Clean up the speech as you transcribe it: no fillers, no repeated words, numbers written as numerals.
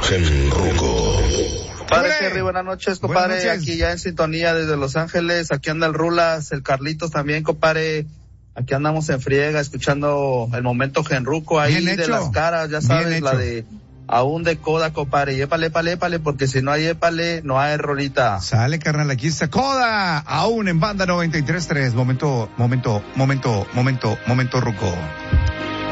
Genruco. Compadre Terry, buenas noches, compadre. Buenas noches. Aquí ya en sintonía desde Los Ángeles. Aquí anda el Rulas, el Carlitos también, compadre. Aquí andamos en friega, escuchando el momento Genruco ahí de las caras, ya sabes, la de aún de Coda, compadre. Y épale, porque si no hay épale, no hay rolita. Sale, carnal, aquí está Coda, aún en banda 93.3. Momento, Ruco.